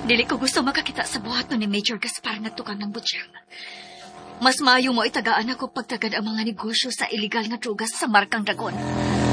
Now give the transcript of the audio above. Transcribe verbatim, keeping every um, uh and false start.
Dili ko gusto makakita sa buhat ni Major Gaspar na tukang ng butsyang. Mas maayo mo itagaan ako pagtagad ang mga negosyo sa iligal nga drugas sa Markang Dragon.